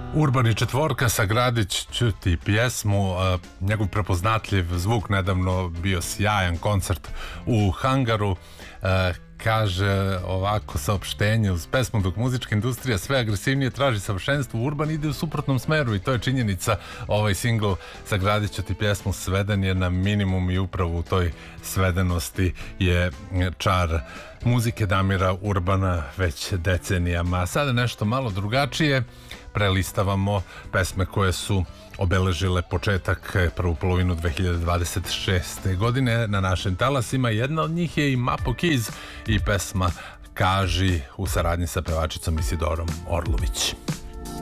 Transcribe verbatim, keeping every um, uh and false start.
Urbani četvorka, sagradit ću ti pjesmu, njegov prepoznatljiv zvuk, nedavno bio sjajan koncert u Hangaru, kaže ovako saopštenje uz pesmu: dok muzička industrija sve agresivnije traži savršenstvo, Urban ide u suprotnom smeru i to je činjenica. Ovaj singl Sagradit ću ti pjesmu sveden je na minimum i upravo u toj svedenosti je čar muzike Damira Urbana već decenijama. A sada nešto malo drugačije, prelistavamo pesme koje su obeležile početak, prvu polovinu dve hiljade dvadeset šeste. godine na našim talasima. Jedna od njih je i Mapo Keys i pesma Kaži u saradnji sa pevačicom Isidorom Orlović.